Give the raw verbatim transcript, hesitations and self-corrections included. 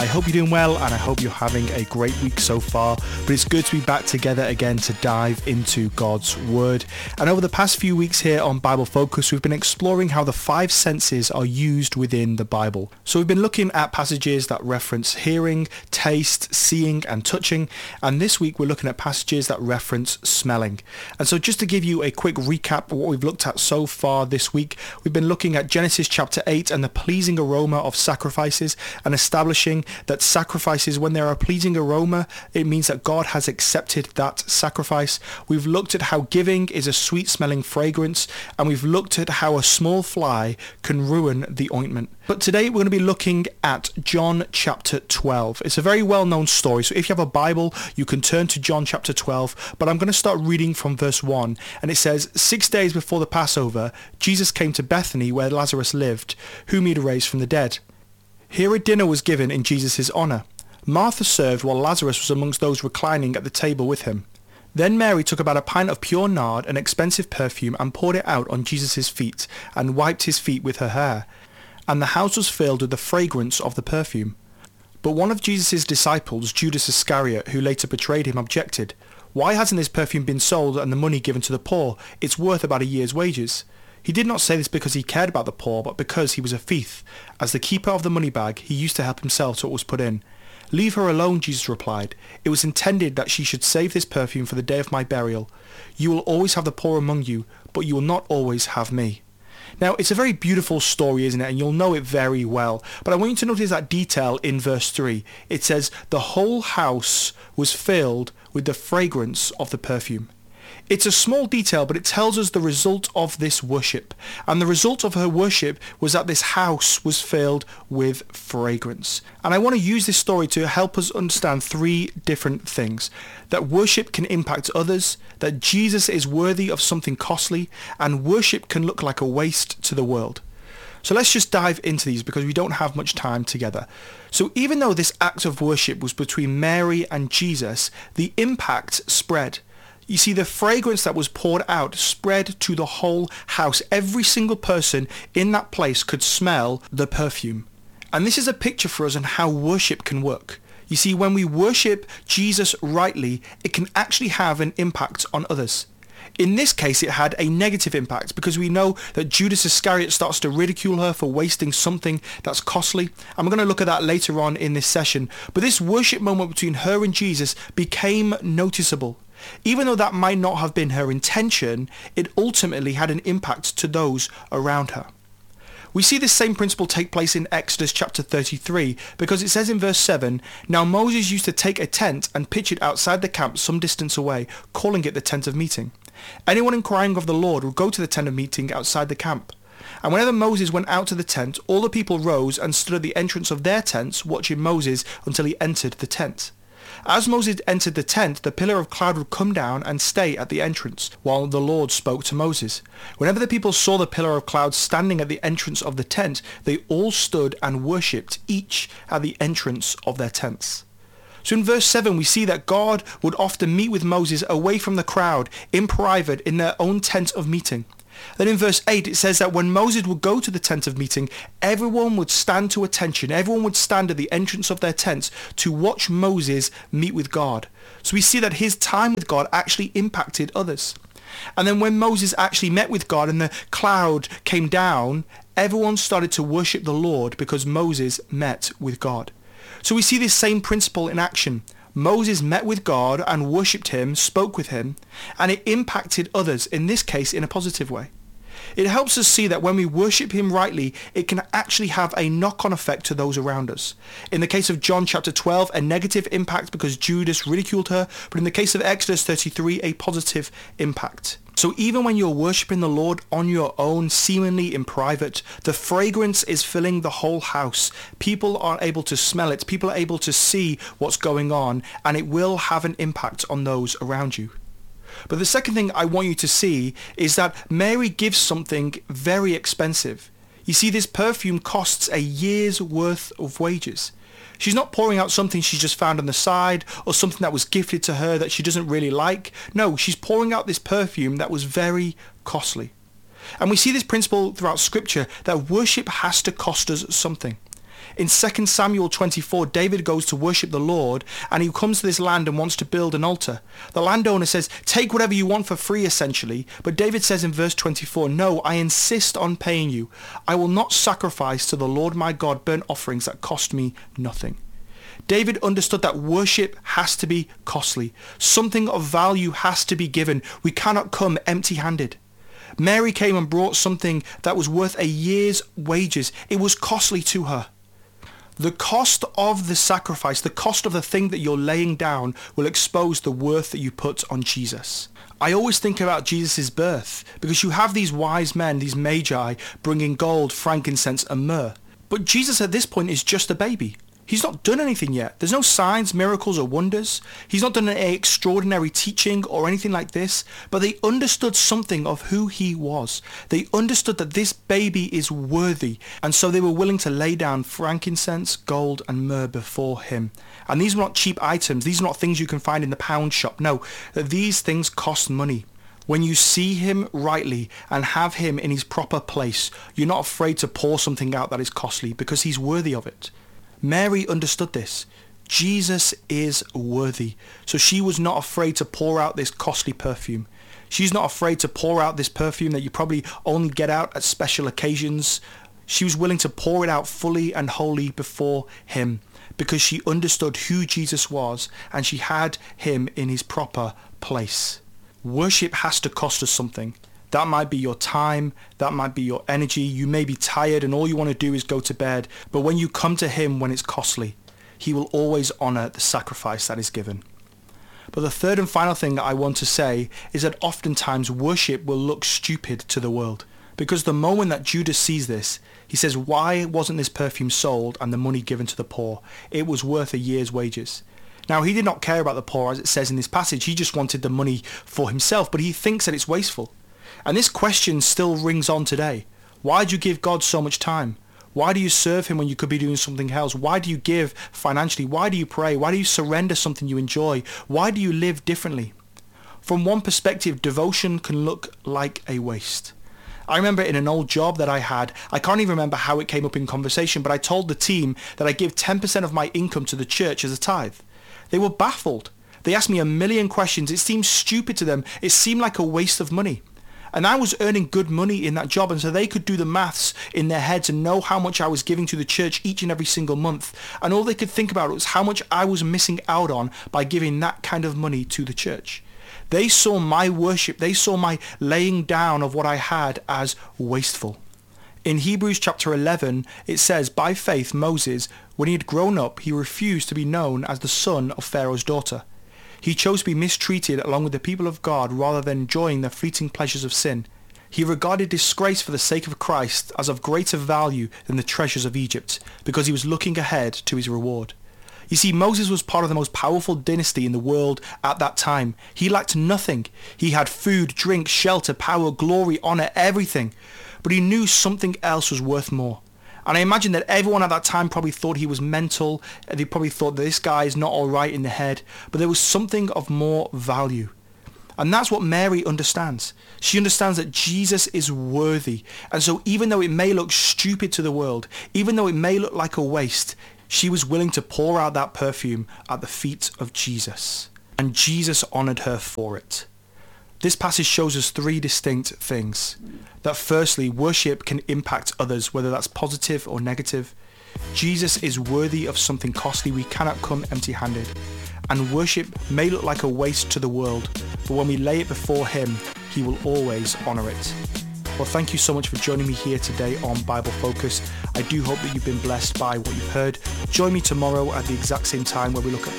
I hope you're doing well and I hope you're having a great week so far, but it's good to be back together again to dive into God's Word. And over the past few weeks here on Bible Focus, we've been exploring how the five senses are used within the Bible. So we've been looking at passages that reference hearing, taste, seeing and touching, and this week we're looking at passages that reference smelling. And so just to give you a quick recap of what we've looked at so far this week, we've been looking at Genesis chapter eight and the pleasing aroma of sacrifices, and establishing that sacrifices, when there are a pleasing aroma, it means that God has accepted that sacrifice. We've looked at how giving is a sweet smelling fragrance, and we've looked at how a small fly can ruin the ointment. But today we're going to be looking at John chapter twelve. It's a very well-known story, so if you have a Bible, you can turn to John chapter twelve, but I'm going to start reading from verse one, and it says, Six days before the Passover, Jesus came to Bethany where Lazarus lived, whom he had raised from the dead. Here a dinner was given in Jesus' honour. Martha served while Lazarus was amongst those reclining at the table with him. Then Mary took about a pint of pure nard, an expensive perfume, and poured it out on Jesus' feet, and wiped his feet with her hair. And the house was filled with the fragrance of the perfume. But one of Jesus' disciples, Judas Iscariot, who later betrayed him, objected, Why hasn't this perfume been sold and the money given to the poor? It's worth about a year's wages. He did not say this because he cared about the poor, but because he was a thief. As the keeper of the money bag, he used to help himself to what was put in. Leave her alone, Jesus replied. It was intended that she should save this perfume for the day of my burial. You will always have the poor among you, but you will not always have me. Now, it's a very beautiful story, isn't it? And you'll know it very well. But I want you to notice that detail in verse three. It says, the whole house was filled with the fragrance of the perfume. It's a small detail, but it tells us the result of this worship. And the result of her worship was that this house was filled with fragrance. And I want to use this story to help us understand three different things. That worship can impact others, that Jesus is worthy of something costly, and worship can look like a waste to the world. So let's just dive into these because we don't have much time together. So even though this act of worship was between Mary and Jesus, the impact spread. You see, the fragrance that was poured out spread to the whole house. Every single person in that place could smell the perfume. And this is a picture for us on how worship can work. You see, when we worship Jesus rightly, it can actually have an impact on others. In this case, it had a negative impact because we know that Judas Iscariot starts to ridicule her for wasting something that's costly. And we're going to look at that later on in this session. But this worship moment between her and Jesus became noticeable. Even though that might not have been her intention, it ultimately had an impact to those around her. We see this same principle take place in Exodus chapter thirty-three, because it says in verse seven, Now Moses used to take a tent and pitch it outside the camp some distance away, calling it the tent of meeting. Anyone inquiring of the Lord would go to the tent of meeting outside the camp. And whenever Moses went out to the tent, all the people rose and stood at the entrance of their tents, watching Moses until he entered the tent. As Moses entered the tent, the pillar of cloud would come down and stay at the entrance, while the Lord spoke to Moses. Whenever the people saw the pillar of cloud standing at the entrance of the tent, they all stood and worshipped, each at the entrance of their tents. So in verse seven, we see that God would often meet with Moses away from the crowd, in private, in their own tent of meeting. Then in verse eight, it says that when Moses would go to the tent of meeting, everyone would stand to attention. Everyone would stand at the entrance of their tents to watch Moses meet with God. So we see that his time with God actually impacted others. And then when Moses actually met with God and the cloud came down, everyone started to worship the Lord because Moses met with God. So we see this same principle in action. Moses met with God and worshipped him, spoke with him, and it impacted others, in this case in a positive way. It helps us see that when we worship him rightly, it can actually have a knock-on effect to those around us. In the case of John chapter twelve, a negative impact because Judas ridiculed her, but in the case of Exodus thirty-three, a positive impact. So even when you're worshipping the Lord on your own, seemingly in private, the fragrance is filling the whole house. People are able to smell it. People are able to see what's going on, and it will have an impact on those around you. But the second thing I want you to see is that Mary gives something very expensive. You see, this perfume costs a year's worth of wages. She's not pouring out something she's just found on the side or something that was gifted to her that she doesn't really like. No, she's pouring out this perfume that was very costly. And we see this principle throughout Scripture that worship has to cost us something. In Second Samuel twenty-four, David goes to worship the Lord and he comes to this land and wants to build an altar. The landowner says, take whatever you want for free essentially, but David says in verse twenty-four, no, I insist on paying you. I will not sacrifice to the Lord my God burnt offerings that cost me nothing. David understood that worship has to be costly. Something of value has to be given. We cannot come empty-handed. Mary came and brought something that was worth a year's wages. It was costly to her. The cost of the sacrifice, the cost of the thing that you're laying down will expose the worth that you put on Jesus. I always think about Jesus' birth because you have these wise men, these magi, bringing gold, frankincense and myrrh. But Jesus at this point is just a baby. He's not done anything yet. There's no signs, miracles or wonders. He's not done any extraordinary teaching or anything like this. But they understood something of who he was. They understood that this baby is worthy. And so they were willing to lay down frankincense, gold and myrrh before him. And these were not cheap items. These are not things you can find in the pound shop. No, these things cost money. When you see him rightly and have him in his proper place, you're not afraid to pour something out that is costly because he's worthy of it. Mary understood this. Jesus is worthy. So she was not afraid to pour out this costly perfume. She's not afraid to pour out this perfume that you probably only get out at special occasions. She was willing to pour it out fully and wholly before him because she understood who Jesus was and she had him in his proper place. Worship has to cost us something. That might be your time, that might be your energy. You may be tired and all you want to do is go to bed. But when you come to him when it's costly, he will always honor the sacrifice that is given. But the third and final thing that I want to say is that oftentimes worship will look stupid to the world. Because the moment that Judas sees this, he says, why wasn't this perfume sold and the money given to the poor? It was worth a year's wages. Now, he did not care about the poor as it says in this passage. He just wanted the money for himself, but he thinks that it's wasteful. And this question still rings on today. Why do you give God so much time? Why do you serve him when you could be doing something else? Why do you give financially? Why do you pray? Why do you surrender something you enjoy? Why do you live differently? From one perspective, devotion can look like a waste. I remember in an old job that I had, I can't even remember how it came up in conversation, but I told the team that I give ten percent of my income to the church as a tithe. They were baffled. They asked me a million questions. It seemed stupid to them. It seemed like a waste of money. And I was earning good money in that job, and so they could do the maths in their heads and know how much I was giving to the church each and every single month. And all they could think about was how much I was missing out on by giving that kind of money to the church. They saw my worship, they saw my laying down of what I had as wasteful. In Hebrews chapter eleven, it says, by faith Moses, when he had grown up, he refused to be known as the son of Pharaoh's daughter. He chose to be mistreated along with the people of God rather than enjoying the fleeting pleasures of sin. He regarded disgrace for the sake of Christ as of greater value than the treasures of Egypt, because he was looking ahead to his reward. You see, Moses was part of the most powerful dynasty in the world at that time. He lacked nothing. He had food, drink, shelter, power, glory, honor, everything. But he knew something else was worth more. And I imagine that everyone at that time probably thought he was mental. They probably thought that this guy is not all right in the head. But there was something of more value. And that's what Mary understands. She understands that Jesus is worthy. And so even though it may look stupid to the world, even though it may look like a waste, she was willing to pour out that perfume at the feet of Jesus. And Jesus honored her for it. This passage shows us three distinct things. That firstly, worship can impact others, whether that's positive or negative. Jesus is worthy of something costly. We cannot come empty-handed. And worship may look like a waste to the world, but when we lay it before him, he will always honor it. Well, thank you so much for joining me here today on Bible Focus. I do hope that you've been blessed by what you've heard. Join me tomorrow at the exact same time where we look at